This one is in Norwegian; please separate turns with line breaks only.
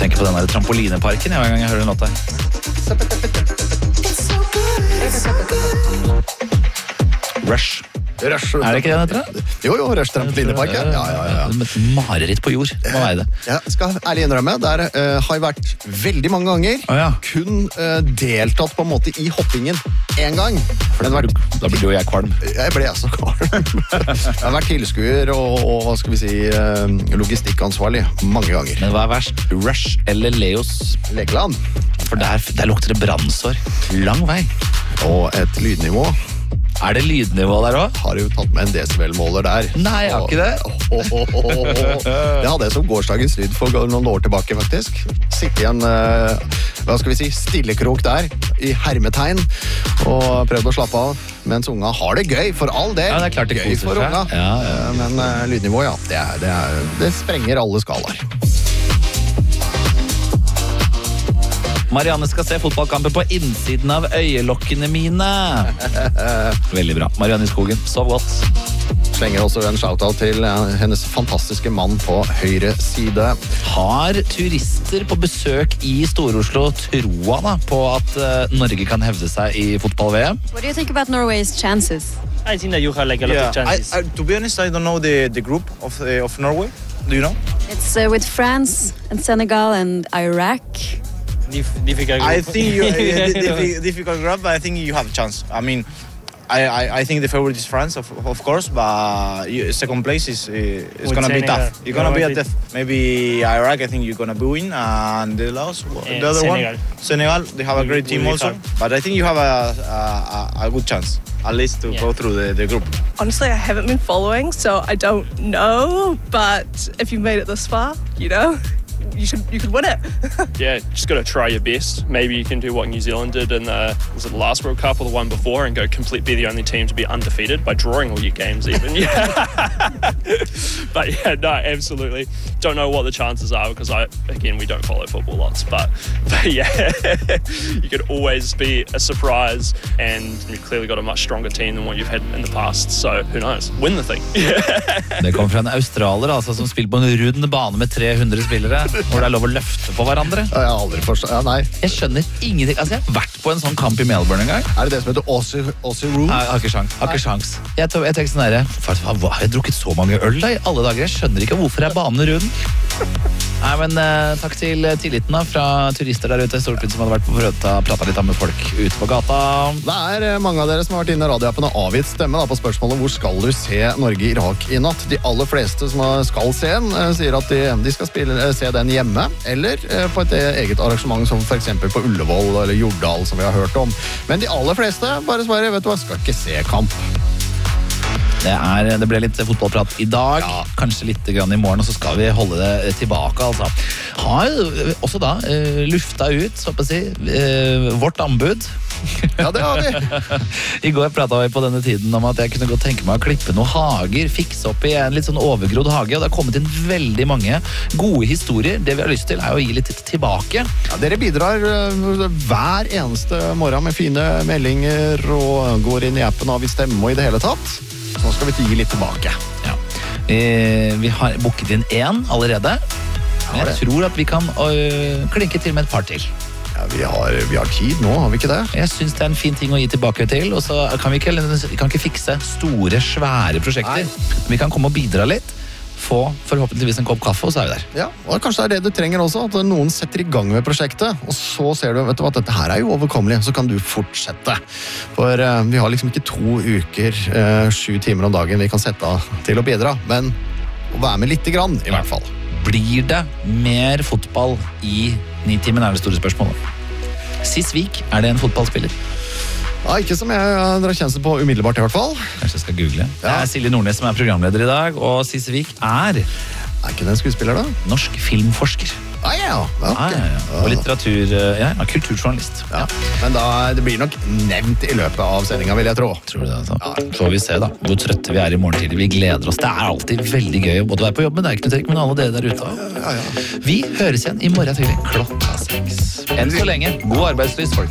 tenker på den der trampolineparken hver gang jeg hører den låta. Rush.
Rush.
Er det ikke det den heter da?
Jo, Rush trampolinepark. Ja.
Mareritt på jord, må være det.
Jeg skal ærlig innrømme, der har jeg vært veldig mange ganger. Kun deltatt på en måte i hoppingen en gang.
Da blir jo jeg kvalm.
Jeg ble så kvalm. Jeg har vært tilskuer og hva skal vi si, logistikkansvarlig mange ganger.
Men hva er verst? Rush eller Leos?
Lekeland.
For der lukter det brannsår. Lang vei.
Og et lydnivå.
Er det lydnivå der også?
Har jo tatt med en decibel-måler der.
Nei, jeg har ikke det.
Det hadde jeg som gårsdagens lyd for noen år tilbake, faktisk. Sitte i en, hva skal vi si, stillekrok der, i hermetegn, og prøvde å slappe av, mens unga har det gøy, for all del.
Ja, det er klart det
gøy for unga. Men lydnivå, ja, det sprenger alle skalaer.
Marianne skal se fotballkampen på innsiden av øyelokkene mine. Veldig bra. Marianne i skogen, sov godt.
Slenger også en shoutout til hennes fantastiske mann på høyre side.
Har turister på besøk i Stor-Oslo troa da, på at Norge kan hevde seg i fotball-VM?
What do you think about Norway's chances?
I think that you have like a lot of chances.
To be honest, I don't know the group of Norway. Do you know?
It's with France and Senegal and Iraq.
Difficult.
I think difficult group, but I think you have a chance. I mean, I think the favorite is France, of course, but second place is gonna be tough. You're gonna be a tough. Maybe Iraq, I think you're gonna be win, and the last, the other
Senegal.
one, Senegal. They have a great team also, but I think you have a good chance, at least to go through the group.
Honestly, I haven't been following, so I don't know. But if you've made it this far, you know, you could win it.
Yeah, just got to try your best. Maybe you can do what New Zealand did in was it the last World Cup or the one before, and be the only team to be undefeated by drawing all your games even. Yeah. But yeah, no, absolutely. Don't know what the chances are because we don't follow football lots. But yeah, you could always be a surprise, and you've clearly got a much stronger team than what you've had in the past. So who knows? Win the thing.
Det kom fra en australier altså, som spiller på en rund bane med 300 spillere, hvor det er lov å løfte på hverandre.
Jeg har aldri forstått. Ja, nei.
Jeg skjønner ingenting. Altså, jeg har vært på en sånn kamp i Melbourne en gang.
Er det som heter Aussie Rules?
Nei, jeg har ikke sjans. Jeg tenker sånn der, hva har jeg drukket så mange øl da i alle dager? Jeg skjønner ikke hvorfor er banen rund. Nei, men takk til tilliten da, fra turister der ute i Storfinn som hadde vært på pratet litt med folk ute på gata.
Det er mange av dere som har vært inne i radioappen og avgitt stemme da, på spørsmålet hvor skal du se Norge-Irak i natt. De aller fleste som skal se den, sier at de skal se den hjemme, eller på et eget arrangement som for eksempel på Ullevål eller Jordal som vi har hørt om. Men de aller fleste bare svarer, vet du hva, skal ikke se kamp.
Det ble litt fotballprat i dag, kanskje litt grann i morgen, og så skal vi holde det tilbake, altså. Har også da lufta ut, så å si, vårt anbud.
Ja, det har vi.
I går pratet vi på denne tiden om at jeg kunne godt tenke meg å klippe noen hager, fikse opp i en litt sånn overgrodd hage, og det har kommet inn veldig mange gode historier. Det vi har lyst til er å gi litt tilbake.
Ja, dere bidrar hver eneste morgen med fine meldinger og går inn i appen av i stemme og i det hele tatt. Så nå skal vi gi litt tilbake.
Ja. Vi har booket inn en allerede, men jeg tror at vi kan klinke til med et par til.
Ja, vi har tid nå, har vi ikke det?
Jeg synes det er en fin ting å gi tilbake til, og så kan vi kan ikke fikse store, svære prosjekter. Vi kan komme og bidra litt, få forhåpentligvis en kopp kaffe, og så er vi der.
Ja, og kanskje det er det du trenger også, at noen setter i gang med prosjektet, og så ser du, vet du hva, dette her er jo overkommelig, så kan du fortsette. For vi har liksom ikke 2 uker, 7 timer om dagen vi kan sette av til å bidra, men å være med litt grann, i hvert fall.
Blir det mer fotball i 9-timen er det store spørsmålet. Sis Vik, er det en fotballspiller?
Ja, ikke som jeg drar kjensel på umiddelbart i hvert fall.
Kanskje jeg skal google. Det er Silje Nordnes som er programleder i dag, og Sis Vik er
ikke det en skuespiller da?
Norsk filmforsker.
Ja.
Og kulturjournalist.
Ja. Men det blir nok nevnt i løpet av sendingen, vil jeg tro.
Tror du det, altså? Ja. Så får vi se da, hvor trøtte vi er i morgen tidlig. Vi gleder oss. Det er alltid veldig gøy å være på jobb, men det er ikke noe trekk med alle dere der ute. Vi høres igjen i morgen tidlig klokka 6. Enn så lenge, god arbeidslyst, folk.